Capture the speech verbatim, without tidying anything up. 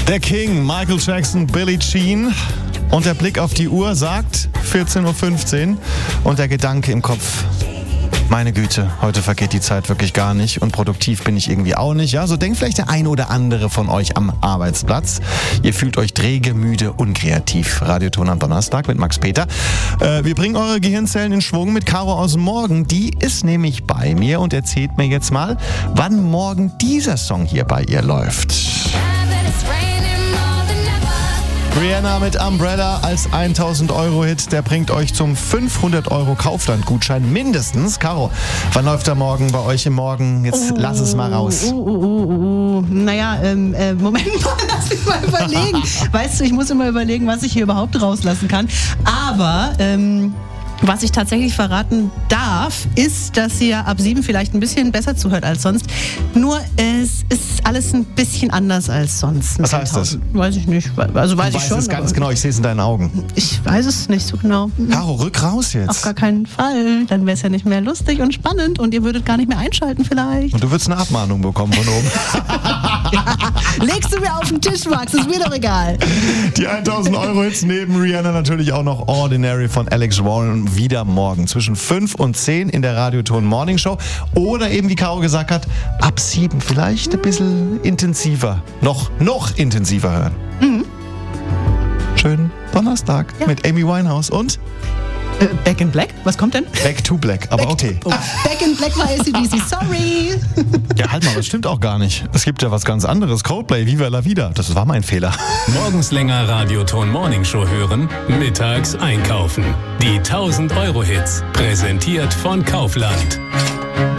Der King, Michael Jackson, Billie Jean. Und der Blick auf die Uhr sagt vierzehn Uhr fünfzehn. Und der Gedanke im Kopf: Meine Güte, heute vergeht die Zeit wirklich gar nicht und produktiv bin ich irgendwie auch nicht. Ja, so denkt vielleicht der eine oder andere von euch am Arbeitsplatz. Ihr fühlt euch träge, müde, unkreativ. Radioton am Donnerstag mit Max Peter. Äh, wir bringen eure Gehirnzellen in Schwung mit Caro aus dem Morgen. Die ist nämlich bei mir und erzählt mir jetzt mal, wann morgen dieser Song hier bei ihr läuft. Rihanna mit Umbrella als tausend Euro Hit, der bringt euch zum fünfhundert Euro Kaufland-Gutschein mindestens. Caro, wann läuft der morgen bei euch im Morgen? Jetzt oh, lass es mal raus. Uh, uh, uh, uh. Naja, ähm, äh, Moment mal, lass mich mal überlegen. Weißt du, ich muss immer überlegen, was ich hier überhaupt rauslassen kann. Aber ähm, was ich tatsächlich verraten darf, ist, dass ihr ab sieben vielleicht ein bisschen besser zuhört als sonst. Nur es ist alles ein bisschen anders als sonst. Was heißt das? Weiß ich nicht. Also weiß du ich weißt schon. es ganz genau, ich sehe es in deinen Augen. Ich weiß es nicht so genau. Caro, rück raus jetzt. Auf gar keinen Fall. Dann wäre es ja nicht mehr lustig und spannend und ihr würdet gar nicht mehr einschalten vielleicht. Und du würdest eine Abmahnung bekommen von oben. Ja. Legst du mir auf den Tisch, Max, ist mir doch egal. Die tausend Euro Hits neben Rihanna natürlich auch noch Ordinary von Alex Warren wieder morgen zwischen fünf und zehn in der Radioton Morning Show. Oder eben, wie Caro gesagt hat, ab sieben vielleicht ein bisschen intensiver. Noch, noch intensiver hören. Mhm. Schönen Donnerstag ja. mit Amy Winehouse und äh, Back in Black? Was kommt denn? Back to Black, aber Back okay. To, oh. Back in Black war A C D C, sorry. Ja, halt mal, das stimmt auch gar nicht. Es gibt ja was ganz anderes. Coldplay, Viva la Vida. Das war mein Fehler. Morgens länger Radioton Morning Show hören, mittags einkaufen. Die tausend Euro Hits, präsentiert von Kaufland.